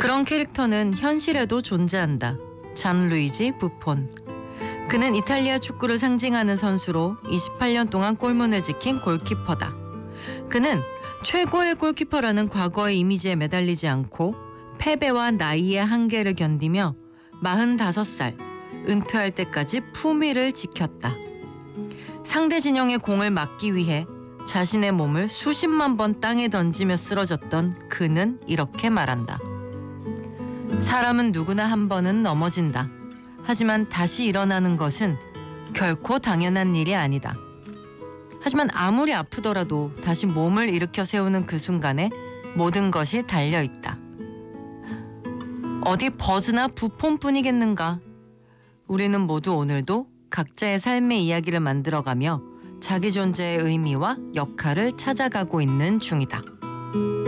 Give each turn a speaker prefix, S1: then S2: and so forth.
S1: 그런 캐릭터는 현실에도 존재한다. 잔루이지 부폰. 그는 이탈리아 축구를 상징하는 선수로 28년 동안 골문을 지킨 골키퍼다. 그는 최고의 골키퍼라는 과거의 이미지에 매달리지 않고 패배와 나이의 한계를 견디며 45살, 은퇴할 때까지 품위를 지켰다. 상대 진영의 공을 막기 위해 자신의 몸을 수십만 번 땅에 던지며 쓰러졌던 그는 이렇게 말한다. 사람은 누구나 한 번은 넘어진다. 하지만 다시 일어나는 것은 결코 당연한 일이 아니다. 하지만 아무리 아프더라도 다시 몸을 일으켜 세우는 그 순간에 모든 것이 달려있다. 어디 버즈나 부폰뿐이겠는가. 우리는 모두 오늘도 각자의 삶의 이야기를 만들어가며 자기 존재의 의미와 역할을 찾아가고 있는 중이다.